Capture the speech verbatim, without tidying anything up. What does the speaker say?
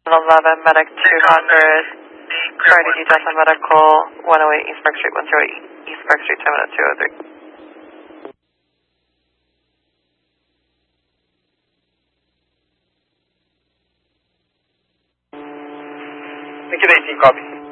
eleven, Medic two hundred, priority D Delta Medical, one oh eight East Park Street, one oh eight East Park Street, ten minutes, two oh three. Ticket eighteen, copy.